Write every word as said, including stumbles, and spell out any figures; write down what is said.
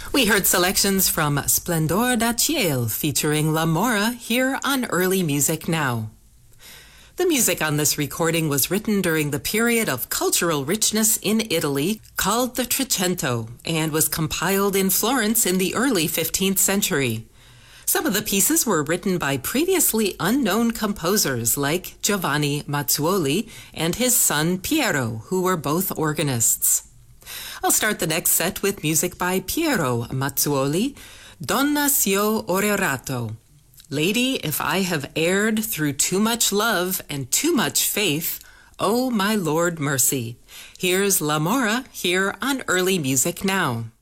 We heard selections from Splendor da Ciel featuring La Mora here on Early Music Now. The music on this recording was written during the period of cultural richness in Italy called the Trecento and was compiled in Florence in the early fifteenth century. Some of the pieces were written by previously unknown composers like Giovanni Mazzuoli and his son Piero, who were both organists. I'll start the next set with music by Piero Mazzuoli, Donna s'io ho errato. Lady, if I have erred through too much love and too much faith, oh my Lord mercy. Here's La Mora here on Early Music Now.